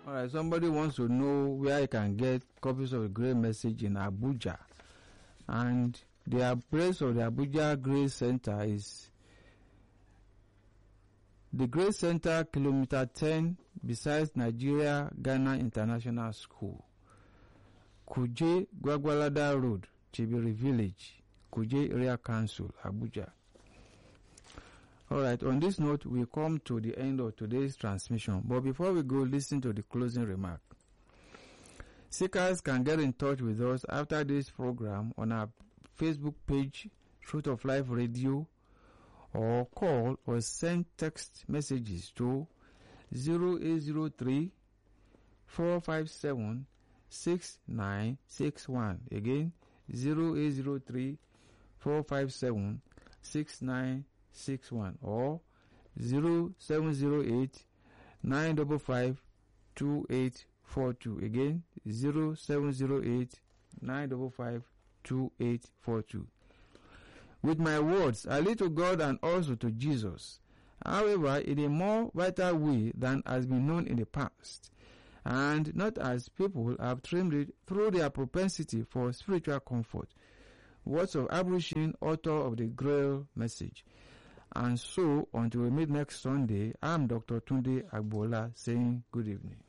All right, somebody wants to know where you can get copies of the Grace Message in Abuja. And the address of the Abuja Grace Center is the Grace Center, kilometer 10, besides Nigeria Ghana International School, Kuje Gwagwalada Road, Chibiri Village, Kuje Area Council, Abuja. Alright, on this note, we come to the end of today's transmission. But before we go, listen to the closing remark. Seekers can get in touch with us after this program on our Facebook page, Truth of Life Radio, or call or send text messages to 0803 457 6961. Again, 0803 457 6961 or 0708 955 2842. Again, 0708 955 2842. With my words, I lead to God and also to Jesus. However, in a more vital way than has been known in the past, and not as people have trimmed it through their propensity for spiritual comfort. Words of Abraham, author of the Grail Message. And so, until we meet next Sunday, I'm Dr. Tunde Agbola saying good evening.